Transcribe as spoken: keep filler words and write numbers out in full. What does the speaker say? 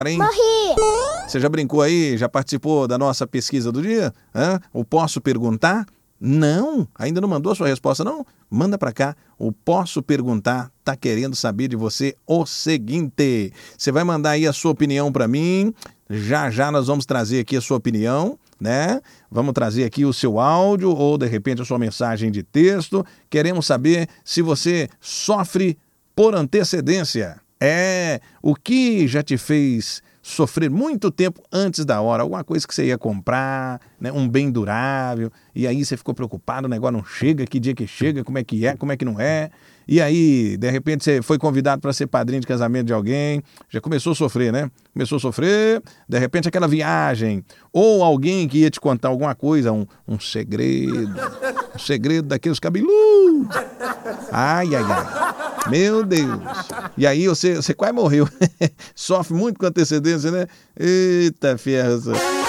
Hein? Morri! Você já brincou aí? Já participou da nossa pesquisa do dia? Hã? O Posso Perguntar? Não, ainda não mandou a sua resposta não? Manda pra cá, o Posso Perguntar tá querendo saber de você o seguinte. Você vai mandar aí a sua opinião pra mim, já já nós vamos trazer aqui a sua opinião, né? Vamos trazer aqui o seu áudio ou de repente a sua mensagem de texto. Queremos saber se você sofre por antecedência. É, o que já te fez sofrer muito tempo antes da hora, alguma coisa que você ia comprar, né, um bem durável, e aí você ficou preocupado, o negócio não chega, que dia que chega, como é que é, como é que não é, e aí, de repente, você foi convidado para ser padrinho de casamento de alguém, já começou a sofrer, né? Começou a sofrer, de repente aquela viagem, ou alguém que ia te contar alguma coisa, um, um segredo, um segredo daqueles cabeludos. Ai, ai, ai. Meu Deus. E aí você, você quase morreu. Sofre muito com antecedência, né? Eita, ferro.